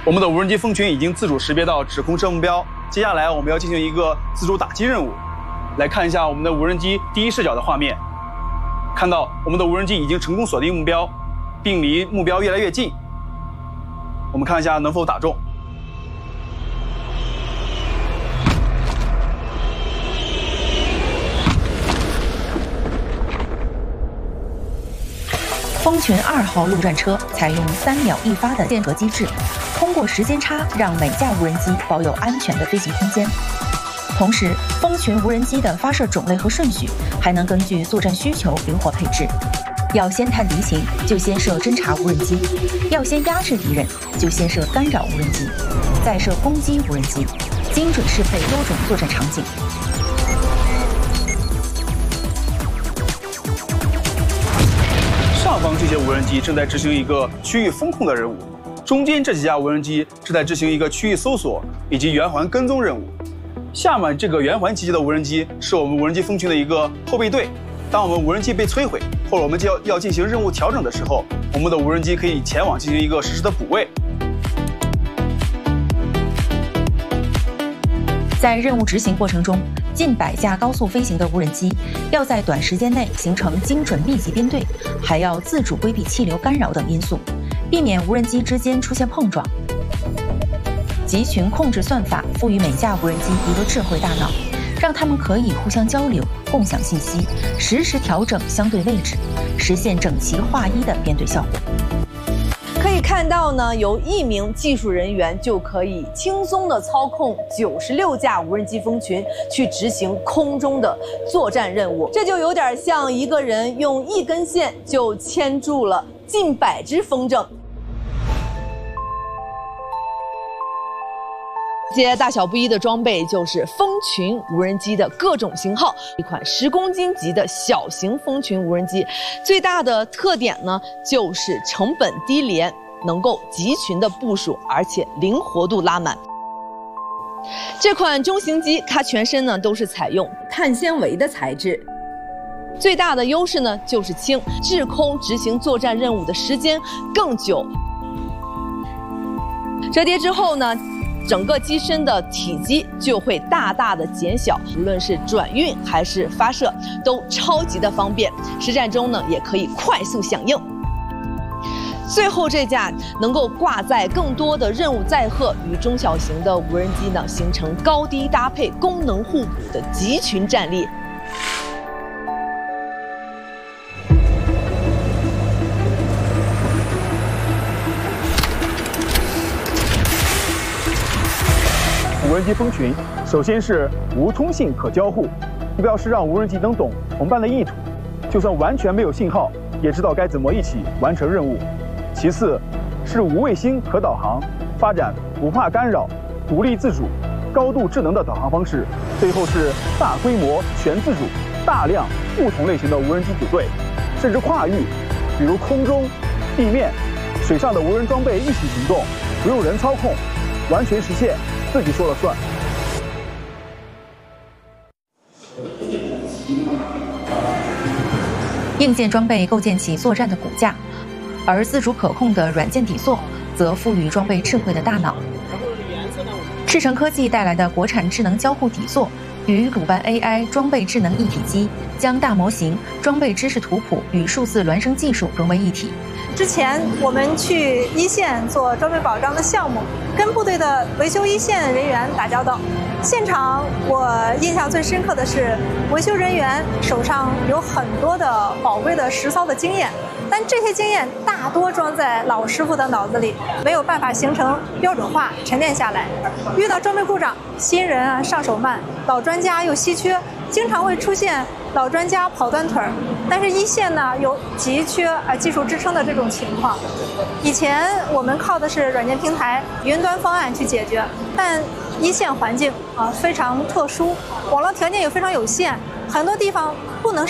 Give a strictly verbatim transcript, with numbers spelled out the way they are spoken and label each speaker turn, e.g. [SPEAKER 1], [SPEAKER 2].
[SPEAKER 1] 我们的无人机蜂群已经自主识别到指控设目标，接下来我们要进行一个自主打击任务。来看一下我们的无人机第一视角的画面，看到我们的无人机已经成功锁定目标，并离目标越来越近。我们看一下能否打中。
[SPEAKER 2] 蜂群二号陆战车采用三秒一发的间隔机制，通过时间差让每架无人机保有安全的飞行空间。同时，蜂群无人机的发射种类和顺序还能根据作战需求灵活配置。要先探敌情，就先射侦察无人机；要先压制敌人，就先射干扰无人机，再射攻击无人机，精准适配多种作战场景。
[SPEAKER 1] 上方这些无人机正在执行一个区域风控的任务，中间这几架无人机正在执行一个区域搜索以及圆环跟踪任务。下面这个圆环集结的无人机是我们无人机蜂群的一个后备队。当我们无人机被摧毁，或者我们就要要进行任务调整的时候，我们的无人机可以前往进行一个实时的补位。
[SPEAKER 2] 在任务执行过程中， 近百架高速飞行的无人机要在短时间内形成精准密集编队，还要自主规避气流干扰等因素，避免无人机之间出现碰撞。集群控制算法赋予每架无人机一个智慧大脑，让它们可以互相交流、共享信息，实时调整相对位置，实现整齐划一的编队效果。
[SPEAKER 3] 可以看到呢，由一名技术人员就可以轻松地操控九十六架无人机蜂群去执行空中的作战任务，这就有点像一个人用一根线就牵住了近百只风筝。这些大小不一的装备就是蜂群无人机的各种型号，一款十公斤级的小型蜂群无人机，最大的特点呢就是成本低廉，能够集群的部署，而且灵活度拉满。这款中型机它全身呢都是采用碳纤维的材质，最大的优势呢就是轻，滞空执行作战任务的时间更久。折叠之后呢， 整个机身的体积就会大大的减小，无论是转运还是发射，都超级的方便。实战中呢，也可以快速响应。最后这架能够挂载更多的任务载荷，与中小型的无人机呢，形成高低搭配、功能互补的集群战力。
[SPEAKER 4] 无人机蜂群首先是无通信可交互，目标是让无人机能懂同伴的意图，就算完全没有信号，也知道该怎么一起完成任务。其次，是无卫星可导航，发展不怕干扰、独立自主、高度智能的导航方式。最后是大规模全自主、大量不同类型的无人机组队，甚至跨域，比如空中、地面、水上的无人装备一起行动，不用人操控，完全实现 自己说了算。
[SPEAKER 2] 硬件装备构建起作战的骨架，而自主可控的软件底座则赋予装备智慧的大脑。赤诚科技带来的国产智能交互底座与鲁班 A I 装备智能一体机，将大模型、装备知识图谱与数字孪生技术融为一体。
[SPEAKER 5] 之前我们去一线做装备保障的项目，跟部队的维修一线人员打交道。现场我印象最深刻的是，维修人员手上有很多的宝贵的实操的经验，但这些经验大多装在老师傅的脑子里，没有办法形成标准化沉淀下来。遇到装备故障，新人啊上手慢，老专家又稀缺，经常会出现 老专家跑断腿儿，但是一线呢有急缺啊技术支撑的这种情况。以前我们靠的是软件平台、云端方案去解决，但一线环境啊非常特殊，网络条件也非常有限，很多地方